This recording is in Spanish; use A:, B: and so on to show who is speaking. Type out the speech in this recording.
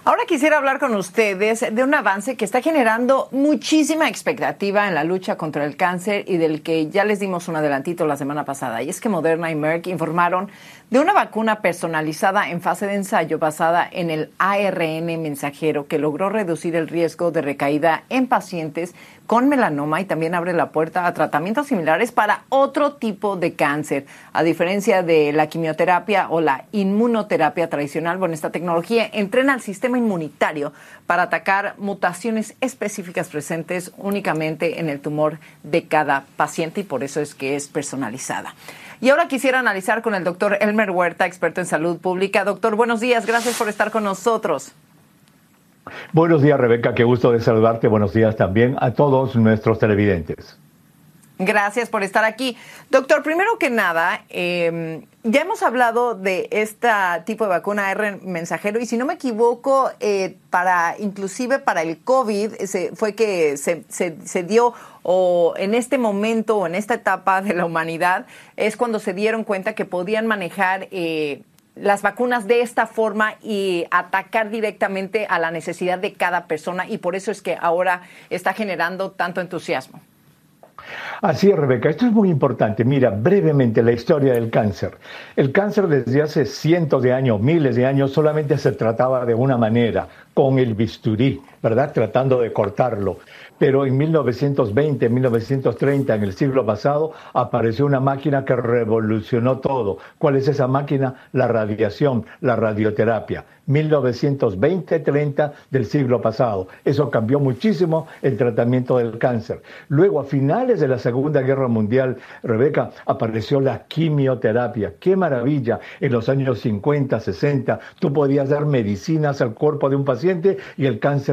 A: Ahora quisiera hablar con ustedes de un avance que está generando muchísima expectativa en la lucha contra el cáncer y del que ya les dimos un adelantito la semana pasada. Y es que Moderna y Merck informaron de una vacuna personalizada en fase de ensayo basada en el ARN mensajero que logró reducir el riesgo de recaída en pacientes con melanoma y también abre la puerta a tratamientos similares para otro tipo de cáncer. A diferencia de la quimioterapia o la inmunoterapia tradicional, bueno, esta tecnología entrena al sistema inmunitario para atacar mutaciones específicas presentes únicamente en el tumor de cada paciente y por eso es que es personalizada. Y ahora quisiera analizar con el doctor Elmer Huerta, experto en salud pública. Doctor, buenos días, gracias por estar con nosotros.
B: Buenos días, Rebeca, qué gusto de saludarte. Buenos días también a todos nuestros televidentes.
A: Gracias por estar aquí. Doctor, primero que nada, ya hemos hablado de este tipo de vacuna ARN mensajero y si no me equivoco, inclusive para el COVID, fue que se dio, o en este momento o en esta etapa de la humanidad, es cuando se dieron cuenta que podían manejar las vacunas de esta forma y atacar directamente a la necesidad de cada persona y por eso es que ahora está generando tanto entusiasmo.
B: Así es, Rebeca, esto es muy importante. Mira, brevemente la historia del cáncer. El cáncer desde hace cientos de años, miles de años, solamente se trataba de una manera, con el bisturí, ¿verdad? Tratando de cortarlo. Pero en 1920, 1930, en el siglo pasado, apareció una máquina que revolucionó todo. ¿Cuál es esa máquina? La radiación, la radioterapia. 1920-30 del siglo pasado. Eso cambió muchísimo el tratamiento del cáncer. Luego, a finales de la Segunda Guerra Mundial, Rebeca, apareció la quimioterapia. ¡Qué maravilla! En los años 50, 60, tú podías dar medicinas al cuerpo de un paciente y el cáncer